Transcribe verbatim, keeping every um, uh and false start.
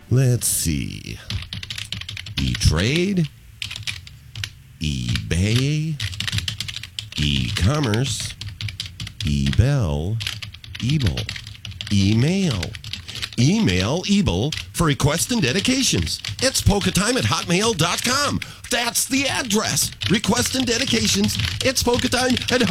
Let's see. E-Trade, eBay, e-commerce, eBell, Ebel, email. Email Ebel for requests and dedications. It's polka time at hotmail dot com. That's the address. Requests and dedications. It's polka time at